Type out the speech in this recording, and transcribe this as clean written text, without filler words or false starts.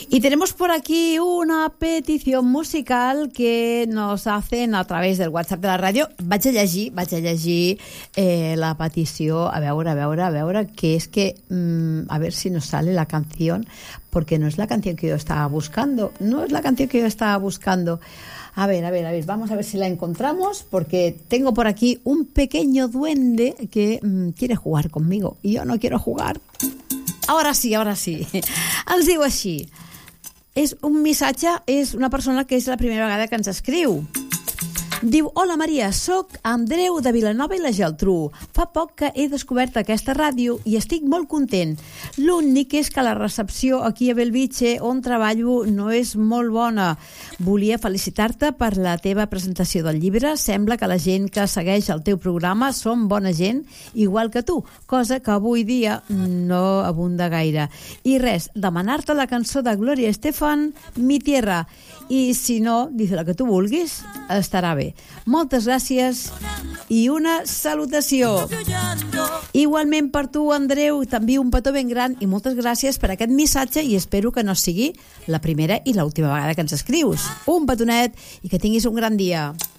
Y tenemos por aquí una petición musical que nos hacen a través del WhatsApp de la ràdio. Vaig a llegir la petició, a veure, que es que, a ver si nos sale la canción, porque no es la canción que yo estaba buscando. A ver, vamos a ver si la encontramos, porque tengo por aquí un pequeño duende que quiere jugar conmigo y yo no quiero jugar. Ahora sí. Ens diu així. És un missatge, és una persona que és la primera vegada que ens escriu. Diu: hola Maria, soc Andreu de Vilanova i la Geltrú. Fa poc que he descobert aquesta ràdio i estic molt content. L'únic és que la recepció aquí a Bellvitge, on treballo, no és molt bona. Volia felicitar-te per la teva presentació del llibre. Sembla que la gent que segueix el teu programa són bona gent, igual que tu, cosa que avui dia no abunda gaire. I res, demanar-te la cançó de Gloria Estefan, Mi Tierra. I si no, dice la que tu vulguis, estarà bé. Moltes gràcies i una salutació. Igualment per tu, Andreu, t'envio un petó ben gran i moltes gràcies per aquest missatge i espero que no sigui la primera i l'última vegada que ens escrius. Un petonet i que tinguis un gran dia.